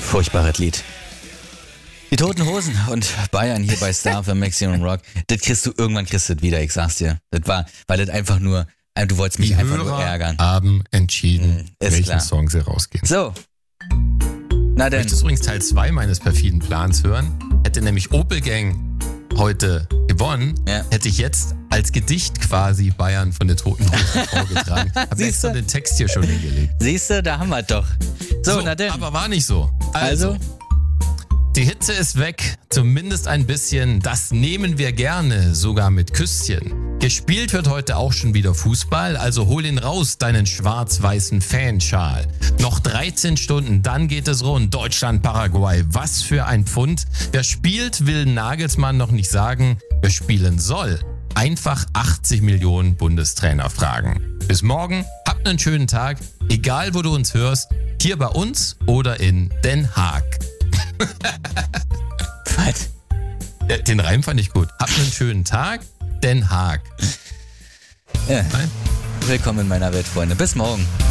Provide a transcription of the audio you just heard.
Furchtbares Lied. Die Toten Hosen und Bayern hier bei Star für Maximum Rock. Das irgendwann kriegst du das wieder, ich sag's dir. Das war, weil das einfach nur, du wolltest mich einfach nur ärgern. Haben entschieden, welchen klar. Song sie rausgehen. So. Na denn. Möchtest du übrigens Teil 2 meines perfiden Plans hören? Hätte nämlich Opel Gang heute gewonnen, hätte ich jetzt als Gedicht quasi Bayern von der Toten Hosen vorgetragen. Hab extra den Text hier schon hingelegt. Siehst du, da haben wir es doch. So, na denn. Aber war nicht so. Also, die Hitze ist weg, zumindest ein bisschen. Das nehmen wir gerne, sogar mit Küsschen. Gespielt wird heute auch schon wieder Fußball, also hol ihn raus, deinen schwarz-weißen Fanschal. Noch 13 Stunden, dann geht es rund. Deutschland, Paraguay, was für ein Pfund. Wer spielt, will Nagelsmann noch nicht sagen. Wer spielen soll, einfach 80 Millionen Bundestrainer fragen. Bis morgen, habt einen schönen Tag, egal wo du uns hörst, hier bei uns oder in Den Haag. Was? Den Reim fand ich gut. Habt einen schönen Tag, Den Haag. Ja. Willkommen in meiner Welt, Freunde. Bis morgen.